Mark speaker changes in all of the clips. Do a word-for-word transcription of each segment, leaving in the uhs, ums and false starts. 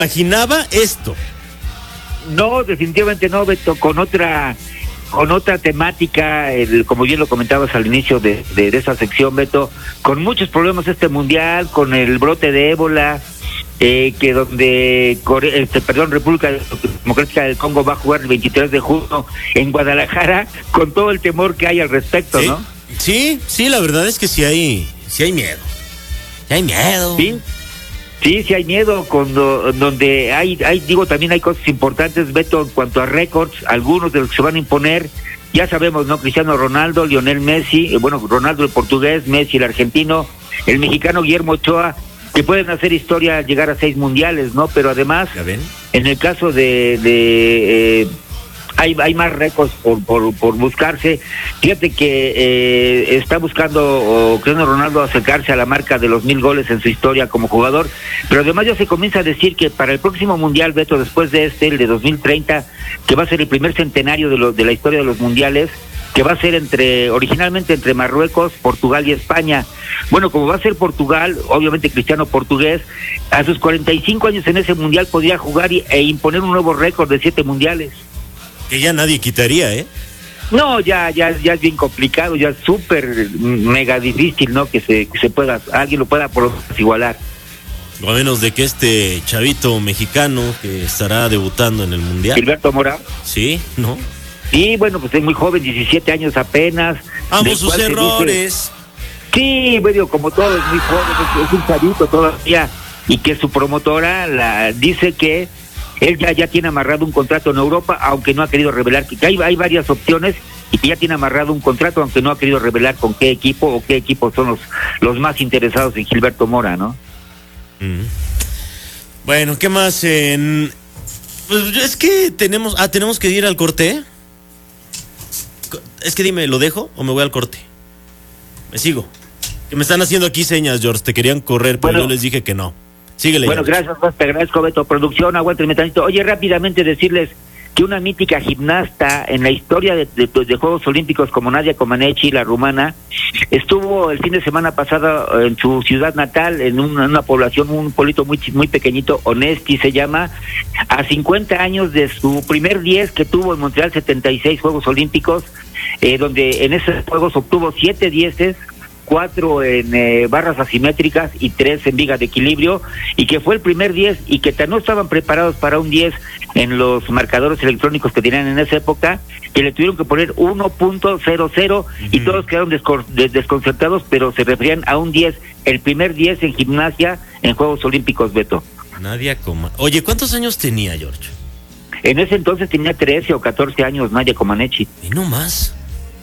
Speaker 1: imaginaba esto.
Speaker 2: No, definitivamente no, Beto, con otra con otra temática, el, como bien lo comentabas al inicio de, de, de esa sección, Beto, con muchos problemas este mundial, con el brote de ébola, eh, que donde, Corea, este, perdón, República Democrática del Congo va a jugar el veintitrés de junio en Guadalajara, con todo el temor que hay al respecto,
Speaker 1: ¿Sí?
Speaker 2: ¿no?
Speaker 1: Sí, sí, la verdad es que sí hay, sí hay miedo. Sí hay miedo.
Speaker 2: Sí. Sí, sí hay miedo, cuando, donde hay, hay, digo, también hay cosas importantes, Beto, en cuanto a récords, algunos de los que se van a imponer, ya sabemos, ¿no? Cristiano Ronaldo, Lionel Messi, eh, bueno, Ronaldo el portugués, Messi el argentino, el mexicano Guillermo Ochoa, que pueden hacer historia al llegar a seis mundiales, ¿no? Pero además,
Speaker 1: ¿Ya ven?
Speaker 2: en el caso de, de eh, hay, hay más récords por, por, por buscarse. Fíjate que eh, está buscando oh, Cristiano Ronaldo acercarse a la marca de los mil goles en su historia como jugador, pero además ya se comienza a decir que para el próximo mundial, Beto, después de este, el de dos mil treinta, que va a ser el primer centenario de, lo, de la historia de los mundiales, que va a ser entre, originalmente entre Marruecos, Portugal y España. Bueno, como va a ser Portugal, obviamente Cristiano portugués, a sus cuarenta y cinco años en ese mundial podría jugar y, e imponer un nuevo récord de siete mundiales.
Speaker 1: Que ya nadie quitaría, ¿eh?
Speaker 2: No, ya, ya, ya es bien complicado, ya es súper mega difícil, ¿no? Que se, que se pueda, alguien lo pueda por igualar.
Speaker 1: A menos de que este chavito mexicano que estará debutando en el mundial.
Speaker 2: Gilberto Mora.
Speaker 1: Sí, ¿no?
Speaker 2: Sí, bueno, pues es muy joven, diecisiete años apenas.
Speaker 1: Ambos sus errores.
Speaker 2: Dice, sí, bueno, como todo es muy joven, es, es un chavito todavía, y que su promotora la dice que él ya, ya tiene amarrado un contrato en Europa, aunque no ha querido revelar, que hay, hay varias opciones, y que ya tiene amarrado un contrato, aunque no ha querido revelar con qué equipo o qué equipos son los, los más interesados en Gilberto Mora, ¿no?
Speaker 1: Mm. Bueno, ¿qué más? En... Pues es que tenemos... Ah, ¿tenemos que ir al corte? Es que dime, ¿lo dejo o me voy al corte? Me sigo. Que me están haciendo aquí señas, George, te querían correr, pero bueno, yo les dije que no. Síguele.
Speaker 2: Bueno,
Speaker 1: George.
Speaker 2: gracias, pues, te agradezco, Beto. Producción, aguántame tantito. Oye, rápidamente decirles que una mítica gimnasta en la historia de, de, de Juegos Olímpicos como Nadia Comaneci, la rumana, estuvo el fin de semana pasado en su ciudad natal, en una, una población, un pueblito muy muy pequeñito, Onesti se llama, a cincuenta años de su primer diez que tuvo en Montreal, setenta y seis Juegos Olímpicos, eh, donde en esos Juegos obtuvo siete dieces, cuatro en eh, barras asimétricas y tres en viga de equilibrio, y que fue el primer diez, y que no estaban preparados para un diez en los marcadores electrónicos que tenían en esa época, que le tuvieron que poner uno punto cero cero, uh-huh. Y todos quedaron descor- desconcertados, pero se referían a un diez, el primer diez en gimnasia en Juegos Olímpicos, Beto.
Speaker 1: Nadia Comaneci. Oye, ¿cuántos años tenía, George?
Speaker 2: En ese entonces tenía trece o catorce años Nadia Comaneci.
Speaker 1: Y no más.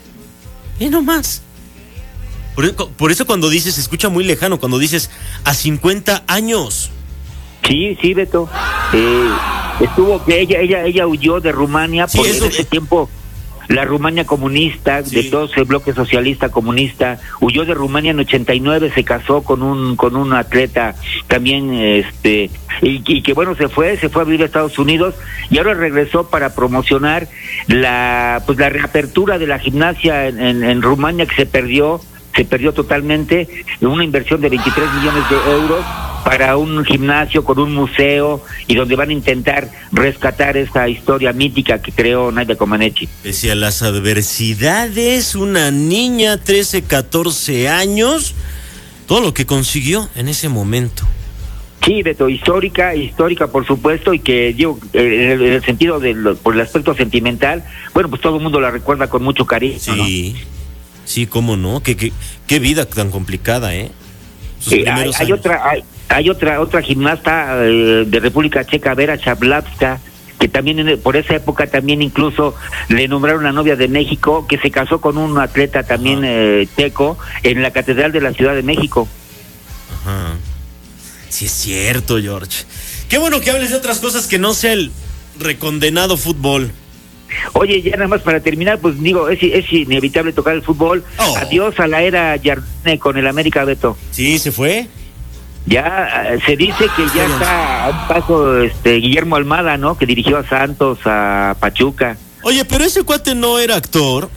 Speaker 1: Y no más. Por, por eso cuando dices, se escucha muy lejano, cuando dices a cincuenta años.
Speaker 2: Sí, sí, Beto. Eh, estuvo que ella, ella, ella huyó de Rumania, sí, porque en ese tiempo la Rumania comunista, sí, de todo el bloque socialista comunista, huyó de Rumania en ochenta y nueve, se casó con un con un atleta también, este, y, y que bueno, se fue, se fue a vivir a Estados Unidos, y ahora regresó para promocionar la pues la reapertura de la gimnasia en, en, en Rumania, que se perdió, se perdió totalmente, una inversión de veintitrés millones de euros para un gimnasio con un museo, y donde van a intentar rescatar esa historia mítica que creó Nadia Comaneci.
Speaker 1: Pese a las adversidades, una niña, trece, catorce años, todo lo que consiguió en ese momento.
Speaker 2: Sí, Beto, histórica, histórica por supuesto, y que digo, eh, en el sentido del, por el aspecto sentimental, bueno, pues todo el mundo la recuerda con mucho cariño,
Speaker 1: sí,
Speaker 2: ¿no?
Speaker 1: Sí, cómo no, qué, qué, qué vida tan complicada, ¿eh? Sus
Speaker 2: eh hay, hay otra, hay, hay otra, otra gimnasta eh, de República Checa, Vera Chablavska, que también en, por esa época también incluso le nombraron la novia de México, que se casó con un atleta también eh, checo en la Catedral de la Ciudad de México.
Speaker 1: Ajá. Sí es cierto, George. Qué bueno que hables de otras cosas que no sea el recondenado fútbol.
Speaker 2: Oye, ya nada más para terminar, pues digo, es, es inevitable tocar el fútbol. Oh. Adiós a la era Jardine con el América, Beto.
Speaker 1: Sí, ¿se fue?
Speaker 2: Ya se dice que ya está a un paso este Guillermo Almada, ¿no? Que dirigió a Santos, a Pachuca.
Speaker 1: Oye, pero ese cuate no era actor.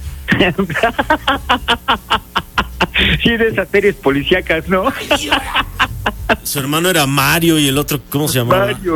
Speaker 2: Sí, de esas series policíacas, ¿no?
Speaker 1: Su hermano era Mario y el otro, ¿cómo se llamaba?
Speaker 2: Mario.